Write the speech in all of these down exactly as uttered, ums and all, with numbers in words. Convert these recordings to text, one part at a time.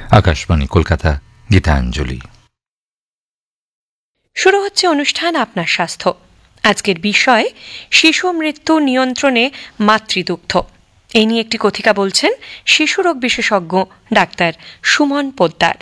আকাশবাণী কলকাতা, গীতাঞ্জলি। শুরু হচ্ছে অনুষ্ঠান আপনার স্বাস্থ্য। আজকের বিষয় শিশু মৃত্যু নিয়ন্ত্রণে মাতৃদুগ্ধ। এই নিয়ে একটি কথিকা বলছেন শিশুরোগ বিশেষজ্ঞ ডাক্তার সুমন পোদ্দার।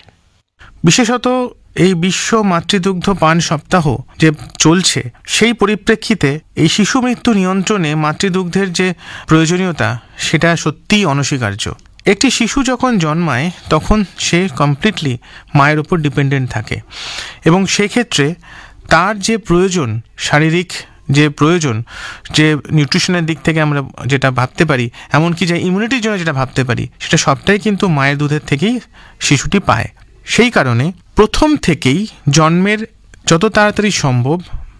বিশেষত এই বিশ্ব মাতৃদুগ্ধ পান সপ্তাহ যে চলছে, সেই পরিপ্রেক্ষিতে এই শিশু মৃত্যু নিয়ন্ত্রণে মাতৃদুগ্ধের যে প্রয়োজনীয়তা সেটা সত্যিই অনস্বীকার্য। একটি শিশু যখন জন্মায় তখন সে কমপ্লিটলি মায়ের উপর ডিপেন্ডেন্ট থাকে, এবং সেক্ষেত্রে তার যে প্রয়োজন, শারীরিক যে প্রয়োজন, যে নিউট্রিশনের দিক থেকে আমরা যেটা ভাবতে পারি, এমনকি যে ইমিউনিটির জন্য যেটা ভাবতে পারি, সেটা সবটাই কিন্তু মায়ের দুধের থেকেই শিশুটি পায়। সেই কারণে প্রথম থেকেই জন্মের যত তাড়াতাড়ি সম্ভব,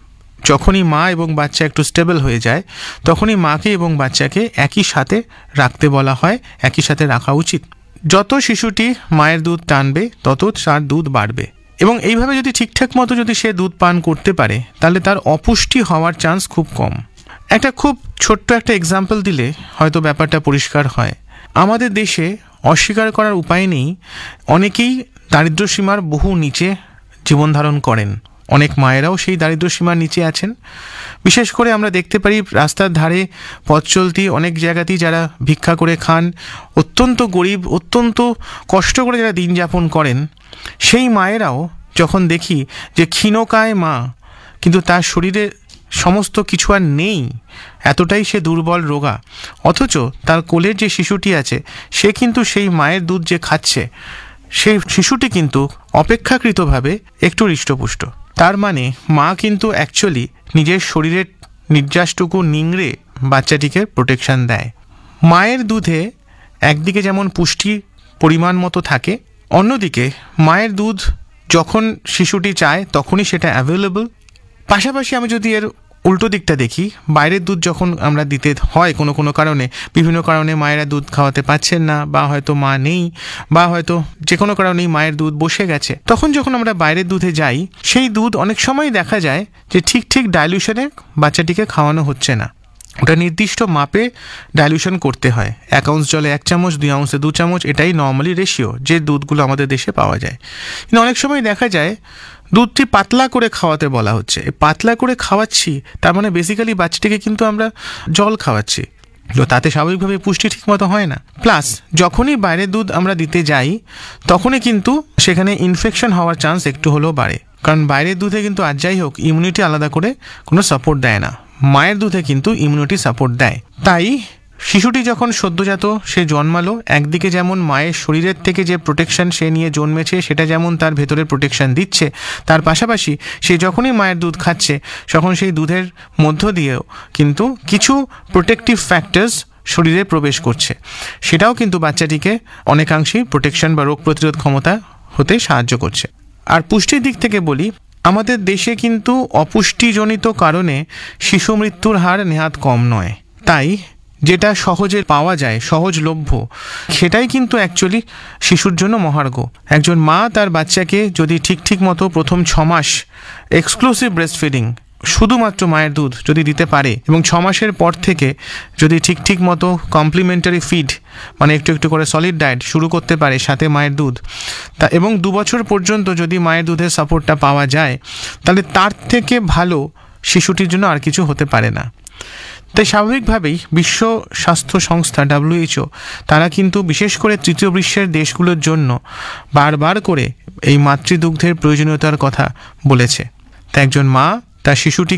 যখনই মা এবং বাচ্চা একটু স্টেবল হয়ে যায়, তখনই মাকে এবং বাচ্চাকে একই সাথে রাখতে বলা হয়, একই সাথে রাখা উচিত। যত শিশুটি মায়ের দুধ টানবে তত তার দুধ বাড়বে, এবং এইভাবে যদি ঠিকঠাক মতো যদি সে দুধ পান করতে পারে, তাহলে তার অপুষ্টি হওয়ার চান্স খুব কম। একটা খুব ছোট্ট একটা এক্সাম্পল দিলে হয়তো ব্যাপারটা পরিষ্কার হয়। আমাদের দেশে অস্বীকার করার উপায় নেই, অনেকেই দারিদ্র সীমার বহু নিচে জীবন ধারণ করেন। অনেক মায়েরাও সেই দারিদ্র সীমার নিচে আছেন। বিশেষ করে আমরা দেখতে পারি রাস্তার ধারে পথ চলতি অনেক জায়গাতেই যারা ভিক্ষা করে খান, অত্যন্ত গরিব, অত্যন্ত কষ্ট করে যারা দিন যাপন করেন, সেই মায়েরাও যখন দেখি যে ক্ষীণকায় মা, কিন্তু তার শরীরে সমস্ত কিছু আর নেই, এতটাই সে দুর্বল রোগা, অথচ তার কোলের যে শিশুটি আছে সে কিন্তু সেই মায়ের দুধ যে খাচ্ছে, সেই শিশুটি কিন্তু অপেক্ষাকৃতভাবে একটু হৃষ্টপুষ্ট। তার মানে মা কিন্তু অ্যাকচুয়ালি নিজের শরীরের নির্যাসটুকু নিংড়ে বাচ্চাটিকে প্রোটেকশন দেয়। মায়ের দুধে একদিকে যেমন পুষ্টি পরিমাণ মতো থাকে, অন্যদিকে মায়ের দুধ যখন শিশুটি চায় তখনই সেটা অ্যাভেলেবল। পাশাপাশি আমি যদি এর উল্টো দিকটা দেখি, বাইরের দুধ যখন আমরা দিতে হয় কোনো কোনো কারণে, বিভিন্ন কারণে মায়েরা দুধ খাওয়াতে পারছেন না, বা হয়তো মা নেই, বা হয়তো যে কোনো কারণেই মায়ের দুধ বসে গেছে, তখন যখন আমরা বাইরের দুধে যাই, সেই দুধ অনেক সময় দেখা যায় যে ঠিক ঠিক ডাইলিউশনে বাচ্চাটিকে খাওয়ানো হচ্ছে না। ওটা নির্দিষ্ট মাপে ডাইলিউশন করতে হয়। এক আউন্স জলে এক চামচ, দুই আউন্সে দু চামচ, এটাই নর্মালি রেশিও যে দুধগুলো আমাদের দেশে পাওয়া যায়। কিন্তু অনেক সময় দেখা যায় দুধটি পাতলা করে খাওয়াতে বলা হচ্ছে। পাতলা করে খাওয়াচ্ছি তার মানে বেসিক্যালি বাচ্চাটিকে কিন্তু আমরা জল খাওয়াচ্ছি, তাতে স্বাভাবিকভাবে পুষ্টি ঠিকমতো হয় না। প্লাস যখনই বাইরের দুধ আমরা দিতে যাই তখনই কিন্তু সেখানে ইনফেকশন হওয়ার চান্স একটু হলেও বাড়ে, কারণ বাইরের দুধে কিন্তু আর যাই হোক ইমিউনিটি আলাদা করে কোনো সাপোর্ট দেয় না, মায়ের দুধে কিন্তু ইমিউনিটি সাপোর্ট দেয়। তাই শিশুটি যখন সদ্যজাত সে জন্মালো, একদিকে যেমন মায়ের শরীরের থেকে যে প্রোটেকশন সে নিয়ে জন্মেছে সেটা যেমন তার ভেতরের প্রোটেকশন দিচ্ছে, তার পাশাপাশি সে যখনই মায়ের দুধ খাচ্ছে তখন সেই দুধের মধ্য দিয়েও কিন্তু কিছু প্রোটেকটিভ ফ্যাক্টরস শরীরে প্রবেশ করছে, সেটাও কিন্তু বাচ্চাটিকে অনেকাংশেই প্রোটেকশন বা রোগ প্রতিরোধ ক্ষমতা হতে সাহায্য করছে। আর পুষ্টির দিক থেকে বলি, আমাদের দেশে কিন্তু অপুষ্টিজনিত কারণে শিশু মৃত্যুর হার নেহাত কম নয়। তাই যেটা সহজে পাওয়া যায়, সহজলভ্য, সেটাই কিন্তু অ্যাকচুয়ালি শিশুর জন্য মহার্ঘ। একজন মা তার বাচ্চাকে যদি ঠিক ঠিক মতো প্রথম ছ মাস এক্সক্লুসিভ ব্রেস্ট ফিডিং, শুধুমাত্র মায়ের দুধ যদি দিতে পারে, এবং ছ মাসের পর থেকে যদি ঠিক ঠিক মতো কমপ্লিমেন্টারি ফিড মানে একটু একটু করে সলিড ডায়েট শুরু করতে পারে সাথে মায়ের দুধ, তা এবং দু বছর পর্যন্ত যদি মায়ের দুধের সাপোর্টটা পাওয়া যায়, তাহলে তার থেকে ভালো শিশুটির জন্য আর কিছু হতে পারে না। তাই স্বাভাবিকভাবেই বিশ্ব স্বাস্থ্য সংস্থা ডাব্লিউএইচও তারা কিন্তু বিশেষ করে তৃতীয় বিশ্বের দেশগুলোর জন্য বারবার করে এই মাতৃদুগ্ধের প্রয়োজনীয়তার কথা বলেছে। তা একজন মা তার শিশুটি